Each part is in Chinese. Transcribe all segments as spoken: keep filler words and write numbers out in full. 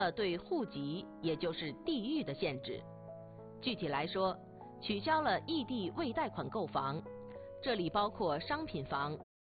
了对户籍，也就是地域的限制。具体来说，取消了异地未贷款购房，这里包括商品房、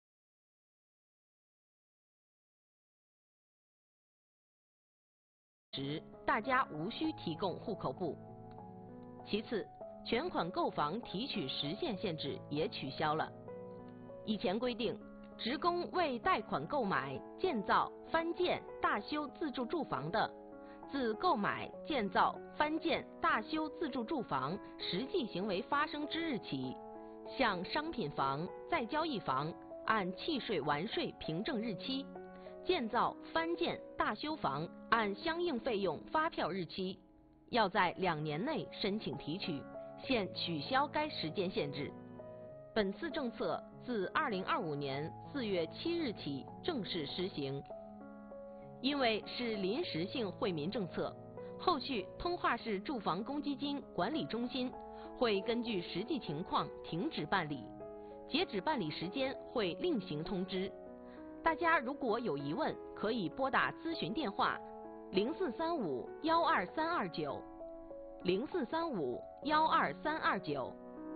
时大家无需提供户口簿。其次，全款购房提取时限限制也取消了。以前规定，职工为贷款购买、建造、翻建、大修自住住房的，自购买、建造、翻建、大修自住住房实际行为发生之日起，向商品房、再交易房按契税完税凭证日期，建造、翻建、大修房按相应费用发票日期，要在两年内申请提取，现取消该时间限制。本次政策自二零二五年四月七日起正式施行。因为是临时性惠民政策，后续通化市住房公积金管理中心会根据实际情况停止办理，截止办理时间会另行通知。大家如果有疑问，可以拨打咨询电话零四三五幺二三二九零四三五幺二三二九。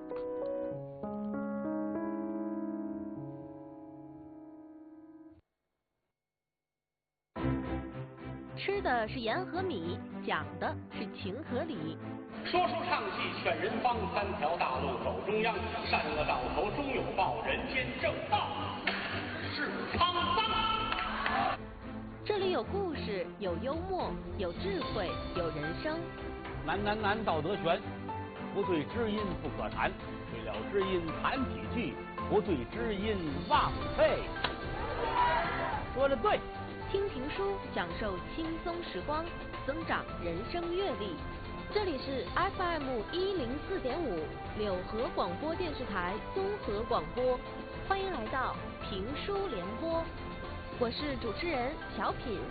吃的是盐和米，讲的是情和理。 说书唱戏劝人方，三条大路走中央，善恶到头终有报，人间正道是沧桑。 这里有故事，有幽默，有智慧，有人生。 难难难，道德悬，不对知音不可谈，对了知音谈几句，不对知音忘废。说的对。 听评书，享受轻松时光，增长人生阅历。这里是 F M 一零四点五柳河广播电视台综合广播，欢迎来到评书联播，我是主持人小品。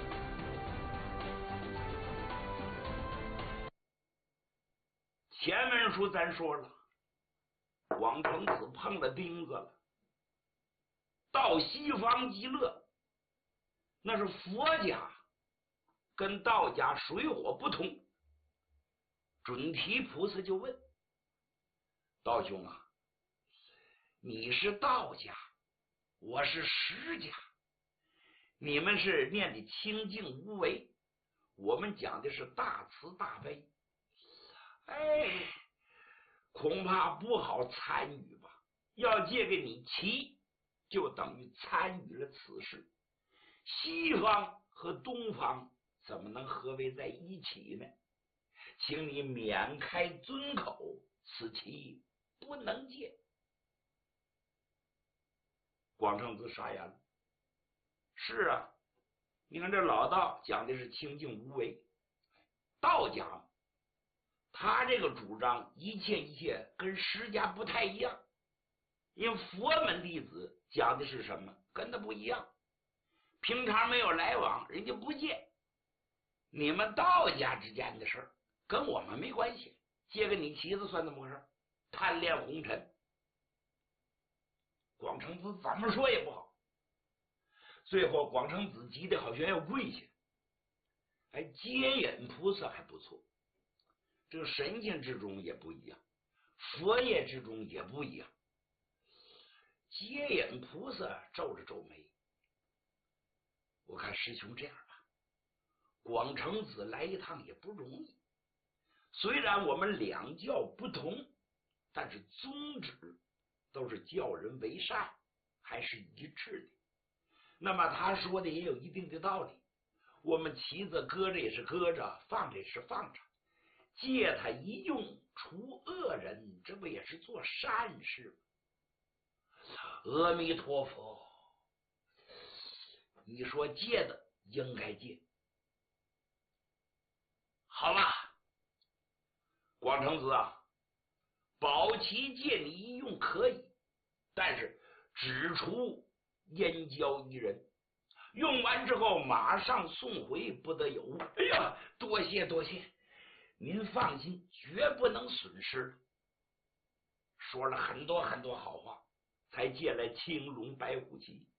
前文书咱说了，广成子碰了钉子了，到西方极乐。那是佛家跟道家水火不同。准提菩萨就问道兄啊，你是道家，我是释家，你们是念的清净无为，我们讲的是大慈大悲，哎，恐怕不好参与吧。要借给你棋，就等于参与了此事。西方和东方怎么能合为在一起呢？请你免开尊口，此棋不能借。广成子傻眼了。是啊，你看这老道讲的是清净无为，道家他这个主张一切一切跟释家不太一样，因为佛门弟子讲的是什么，跟他不一样。平常没有来往，人家不借。你们道家之间的事儿跟我们没关系，借给你棋子算怎么回事？贪恋红尘。广成子怎么说也不好。最后广成子急得好像要跪下。哎，接引菩萨还不错，这个神仙之中也不一样，佛业之中也不一样。接引菩萨皱着皱眉，我看师兄这样吧，广成子来一趟也不容易。虽然我们两教不同，但是宗旨都是教人为善，还是一致的。那么他说的也有一定的道理，我们棋子搁着也是搁着，放着也是放着，借他一用，除恶人，这不也是做善事吗？阿弥陀佛，你说借的应该借，好吧？广成子啊，宝旗借你一用可以，但是只除燕郊一人，用完之后马上送回，不得有误。哎呀，多谢多谢，您放心，绝不能损失。说了很多很多好话，才借来青龙白虎旗。